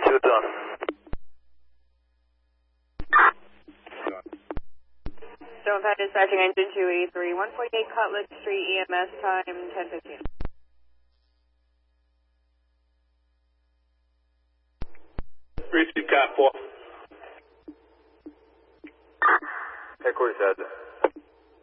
see what's on. Stone Pad dispatching engine 283, 148 Cutlet Street, EMS time 10:15. Receive Cat 4. Headquarters has it.